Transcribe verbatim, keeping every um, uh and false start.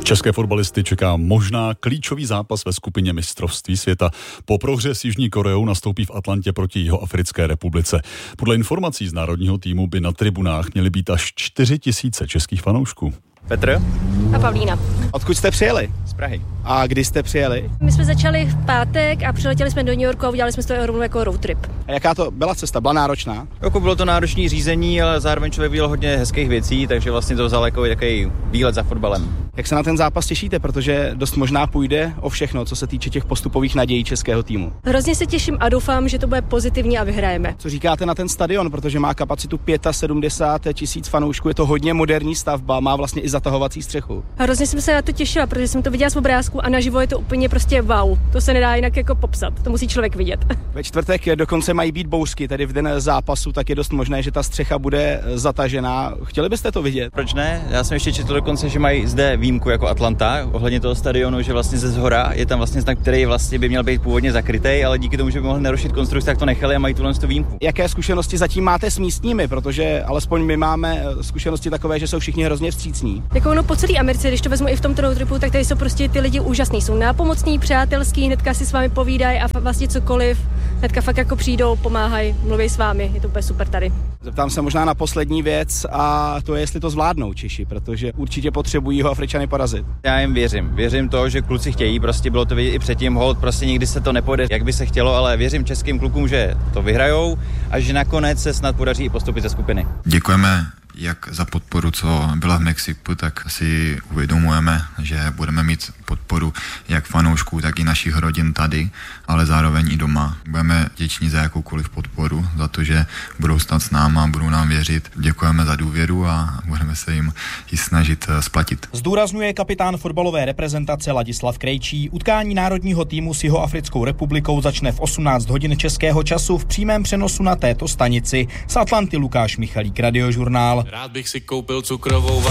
České fotbalisty čeká možná klíčový zápas ve skupině mistrovství světa. Po prohře s Jižní Koreou nastoupí v Atlantě proti Jihoafrické republice. Podle informací z národního týmu by na tribunách měly být až čtyři tisíce českých fanoušků. Petr a Pavlína. Odkud jste přijeli? Z Prahy. A kdy jste přijeli? My jsme začali v pátek a přiletěli jsme do New Yorku a udělali jsme to rovnou jako road trip. A jaká to byla cesta? Byla náročná? Jako bylo to náročné řízení, ale zároveň člověk viděl hodně hezkých věcí, takže vlastně to vzal jako takový výlet za fotbalem. Jak se na ten zápas těšíte? Protože dost možná půjde o všechno, co se týče těch postupových nadějí českého týmu. Hrozně se těším a doufám, že to bude pozitivní a vyhrajeme. Co říkáte na ten stadion, protože má kapacitu sedmdesát pět tisíc fanoušků, je to hodně moderní stavba, má vlastně i zatahovací střechu. Hrozně jsem se na to těšila, protože jsem to viděla z obrázku a naživo je to úplně prostě wow. To se nedá jinak jako popsat, to musí člověk vidět. Ve čtvrtek dokonce mají být bouřky, tedy v den zápasu, tak je dost možné, že ta střecha bude zatažená. Chtěli byste to vidět? Proč ne? Já jsem ještě četl dokonce, že mají zde výjimku jako Atlanta ohledně toho stadionu, že vlastně ze zhora je tam vlastně znak, který vlastně by měl být původně zakrytej, ale díky tomu, že by mohli narušit konstrukci, tak to nechali a mají tuhle tu výjimku. Jaké zkušenosti zatím máte s místními, protože alespoň my máme zkušenosti takové, že jsou všichni hrozně vstřícní. Jako ono po celé Americe, když to vezmu i v tomto road tripu, tak tady jsou prostě ty lidi úžasní, jsou nápomocní, přátelský, hnedka si s vámi povídají a vlastně cokoliv, hnedka fakt jako přijdou, pomáhají, mluví s vámi, je to úplně super tady. Zeptám se možná na poslední věc a to je, jestli to zvládnou Češi, protože určitě potřebují ho Afričany porazit. Já jim věřím, věřím to, že kluci chtějí, prostě bylo to vidět i předtím, hold, prostě nikdy se to nepojde, jak by se chtělo, ale věřím českým klukům, že to vyhrajou a že nakonec se snad podaří i postupit ze skupiny. Děkujeme jak za podporu, co byla v Mexiku, tak si uvědomujeme, že budeme mít podporu jak fanoušků, tak i našich rodin tady, ale zároveň i doma. Budeme vděční za jakoukoliv podporu, za to, že budou stát s náma, budou nám věřit. Děkujeme za důvěru a budeme se jim i snažit splatit. Zdůrazňuje kapitán fotbalové reprezentace Ladislav Krejčí. Utkání národního týmu s Jihoafrickou republikou začne v osmnáct hodin českého času v přímém přenosu na této stanici. Z Atlanty Lukáš Michalík, Radiožurnál. Rád bych si koupil cukrovou